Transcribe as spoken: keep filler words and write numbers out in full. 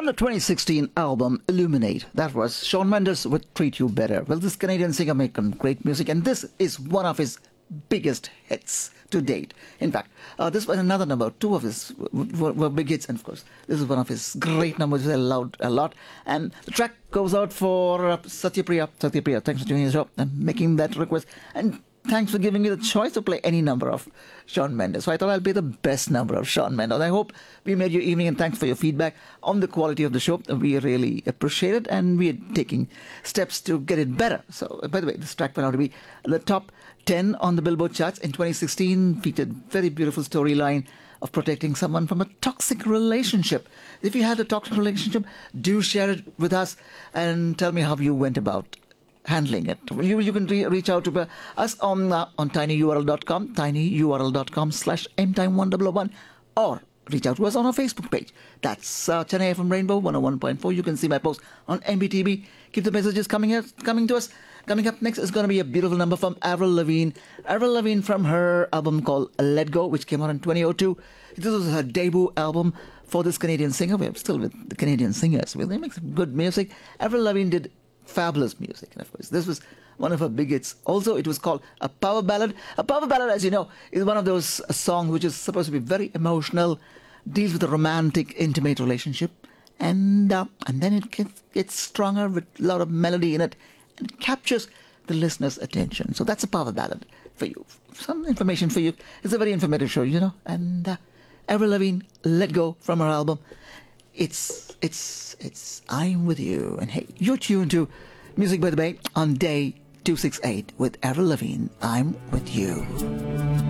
From the twenty sixteen album Illuminate, that was Shawn Mendes with Treat You Better. Well, this Canadian singer makes great music, and this is one of his biggest hits to date. In fact, uh, this was another number. Two of his were, were big hits, and of course, this is one of his great numbers. I loved a lot. And the track goes out for uh, Satyapriya. Satyapriya, thanks for joining the show and making that request. And thanks for giving me the choice to play any number of Shawn Mendes. So I thought I'll play the best number of Shawn Mendes. I hope we made your evening, and thanks for your feedback on the quality of the show. We really appreciate it, and we're taking steps to get it better. So, by the way, this track went out to be the top ten on the Billboard charts in twenty sixteen. Featured very beautiful storyline of protecting someone from a toxic relationship. If you had a toxic relationship, do share it with us and tell me how you went about handling it. You you can re- reach out to us on uh, on tinyurl dot com, tinyurl.com slash mtime1001, or reach out to us on our Facebook page. That's uh, Chennai F M Rainbow one oh one point four. You can see my post on M B T V. Keep the messages coming here, coming to us. Coming up next is going to be a beautiful number from Avril Lavigne. Avril Lavigne from her album called Let Go, which came out in twenty oh two. This was her debut album for this Canadian singer. We're still with the Canadian singers. Well, they make some good music. Avril Lavigne did fabulous music, and of course this was one of her big hits. Also, it was called a power ballad. A power ballad, as you know, is one of those songs which is supposed to be very emotional, deals with a romantic, intimate relationship, and uh, and then it gets, gets stronger with a lot of melody in it, and captures the listener's attention. So that's a power ballad for you. Some information for you. It's a very informative show, you know. And uh, Avril Lavigne, Let Go, from her album. It's, it's, it's I'm With You. And hey, you're tuned to Music by the Bay on day two sixty-eight with Avril Lavigne, I'm With You.